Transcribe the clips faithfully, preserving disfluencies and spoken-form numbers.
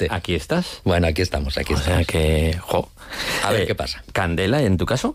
Efectivamente. Aquí estás. Bueno, aquí estamos, aquí o estamos. O sea que, jo. A ver eh, qué pasa. Candela, ¿en tu caso?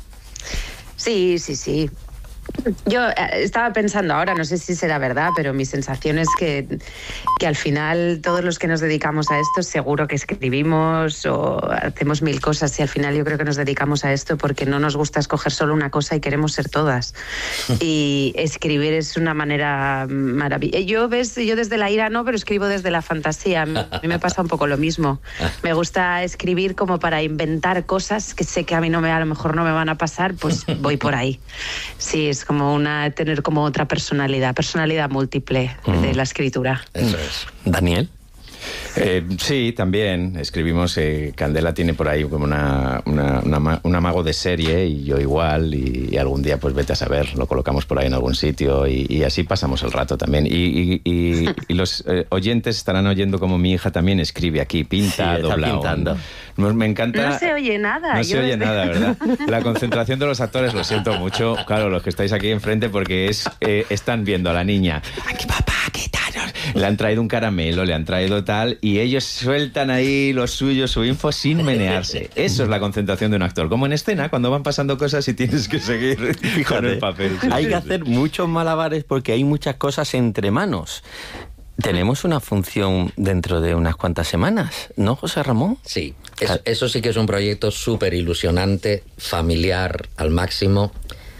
Sí, sí, sí. Yo eh, estaba pensando ahora, no sé si será verdad, pero mi sensación es que, que al final todos los que nos dedicamos a esto seguro que escribimos o hacemos mil cosas y al final yo creo que nos dedicamos a esto porque no nos gusta escoger solo una cosa y queremos ser todas. Y escribir es una manera maravillosa. Yo, ves, yo desde la ira no, pero escribo desde la fantasía. A mí me pasa un poco lo mismo. Me gusta escribir como para inventar cosas que sé que a mí no me, a lo mejor no me van a pasar, pues voy por ahí. Sí, es como una tener como otra personalidad, personalidad múltiple mm. de la escritura. Eso es. Daniel. Eh, sí, también escribimos, eh, Candela tiene por ahí como una, una, una, un amago de serie y yo igual y, y algún día pues vete a saber, lo colocamos por ahí en algún sitio y, y así pasamos el rato también y, y, y, y los eh, oyentes estarán oyendo como mi hija también escribe aquí, pinta, sí, dobla, pintando. Me encanta. No se oye nada. No se oye desde... nada, ¿verdad? La concentración de los actores, lo siento mucho, claro, los que estáis aquí enfrente porque es eh, están viendo a la niña, aquí papá, ¿qué tal? Le han traído un caramelo, le han traído tal y ellos sueltan ahí lo suyo, su info sin menearse. Eso es la concentración de un actor. Como en escena, cuando van pasando cosas y tienes que seguir Fíjate, con el papel. Sí, hay sí, que sí. hacer muchos malabares porque hay muchas cosas entre manos. Tenemos una función dentro de unas cuantas semanas, ¿no, José Ramón? Sí, eso, eso sí que es un proyecto súper ilusionante, familiar al máximo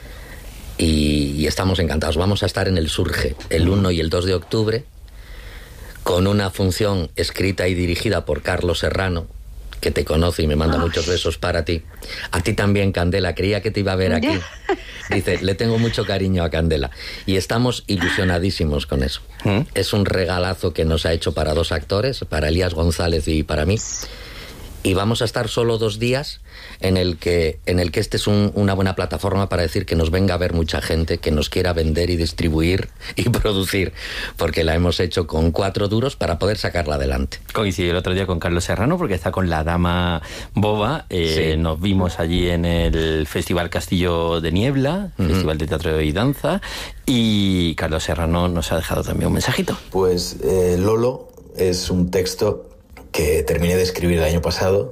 y, y estamos encantados. Vamos a estar en el Surge el uno y el dos de octubre con una función escrita y dirigida por Carlos Serrano, que te conoce y me manda oh. muchos besos para ti. A ti también, Candela, creía que te iba a ver aquí. Dice, le tengo mucho cariño a Candela. Y estamos ilusionadísimos con eso. ¿Mm? Es un regalazo que nos ha hecho para dos actores, para Elías González y para mí. Y vamos a estar solo dos días en el que, en el que este es un, una buena plataforma para decir que nos venga a ver mucha gente, que nos quiera vender y distribuir y producir, porque la hemos hecho con cuatro duros para poder sacarla adelante. Coincidí el otro día con Carlos Serrano porque está con La Dama Boba. Eh, sí. Nos vimos allí en el Festival Castillo de Niebla, uh-huh. Festival de Teatro y Danza, y Carlos Serrano nos ha dejado también un mensajito. Pues eh, Lolo es un texto que terminé de escribir el año pasado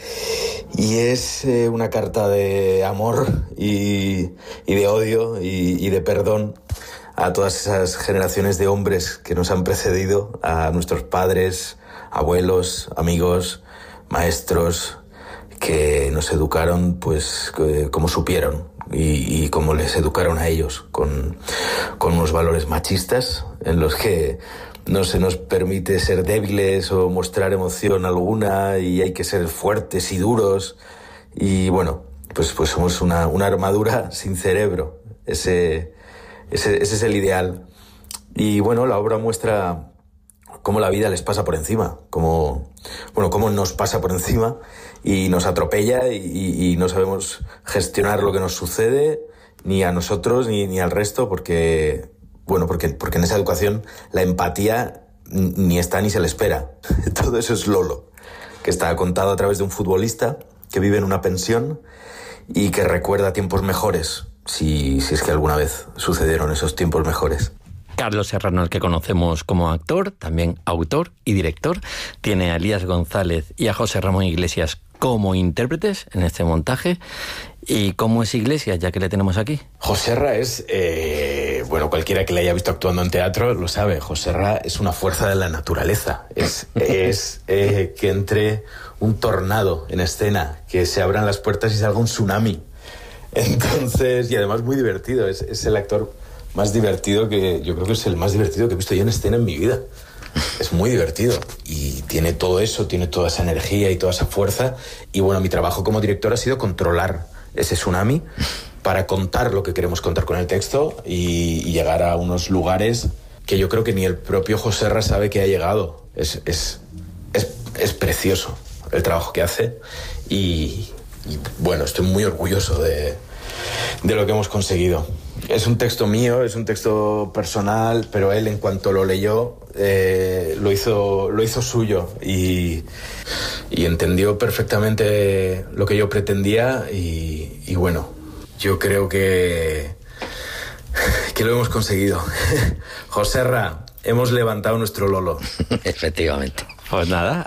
y es eh, una carta de amor y, y de odio y, y de perdón a todas esas generaciones de hombres que nos han precedido, a nuestros padres, abuelos, amigos, maestros que nos educaron pues eh, como supieron y, y como les educaron a ellos, con, con unos valores machistas en los que no se nos permite ser débiles o mostrar emoción alguna y hay que ser fuertes y duros y bueno, pues, pues somos una, una armadura sin cerebro, ese, ese, ese es el ideal. Y bueno, la obra muestra cómo la vida les pasa por encima, cómo, bueno, cómo nos pasa por encima y nos atropella y, y, y no sabemos gestionar lo que nos sucede ni a nosotros ni, ni al resto porque... Bueno, porque, porque en esa educación la empatía ni está ni se le espera. Todo eso es Lolo, que está contado a través de un futbolista que vive en una pensión y que recuerda tiempos mejores, si, si es que alguna vez sucedieron esos tiempos mejores. Carlos Serrano, el que conocemos como actor, también autor y director, tiene a Elías González y a José Ramón Iglesias como intérpretes en este montaje. ¿Y cómo es Iglesias, ya que le tenemos aquí? Joserra es, eh, bueno, cualquiera que le haya visto actuando en teatro lo sabe, Joserra es una fuerza de la naturaleza, es, es eh, que entre un tornado en escena, que se abran las puertas y salga un tsunami. Entonces, y además muy divertido, es, es el actor más divertido que, yo creo que es el más divertido que he visto yo en escena en mi vida. Es muy divertido y tiene todo eso, tiene toda esa energía y toda esa fuerza. Y bueno, mi trabajo como director ha sido controlar ese tsunami para contar lo que queremos contar con el texto y, y llegar a unos lugares que yo creo que ni el propio Joserra sabe que ha llegado. Es, es, es, es precioso el trabajo que hace y, y bueno, estoy muy orgulloso de, de lo que hemos conseguido. Es un texto mío, es un texto personal, pero él en cuanto lo leyó eh, lo hizo, lo hizo suyo y, y entendió perfectamente lo que yo pretendía y, y bueno, yo creo que, que lo hemos conseguido. Joserra, hemos levantado nuestro Lolo. Efectivamente. Pues nada,